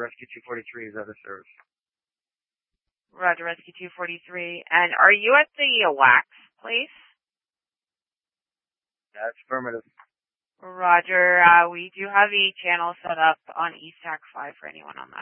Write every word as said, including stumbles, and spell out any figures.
Rescue two forty-three is out of service. Roger, Rescue two forty-three. And are you at the wax place? That's affirmative. Roger. Uh, we do have a channel set up on E S A C five for anyone on that.